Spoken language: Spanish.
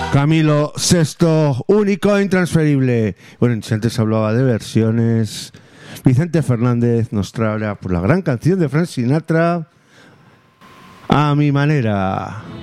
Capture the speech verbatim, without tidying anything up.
Camilo Sesto, único e intransferible. Bueno, si antes hablaba de versiones, Vicente Fernández nos traerá por la gran canción de Frank Sinatra, A mi manera.